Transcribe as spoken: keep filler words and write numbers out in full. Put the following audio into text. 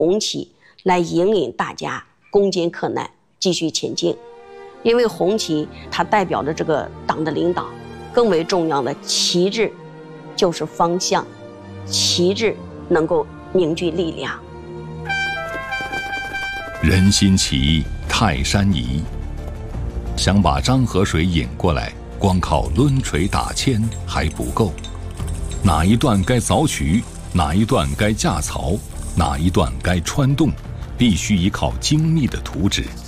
红旗来引领大家攻坚克难，继续前进。因为红旗它代表着这个党的领导，更为重要的旗帜就是方向，旗帜能够凝聚力量。 人心齐，泰山移。想把漳河水引过来，光靠抡锤打铅还不够。哪一段该凿渠，哪一段该架槽，哪一段该穿洞，必须依靠精密的图纸。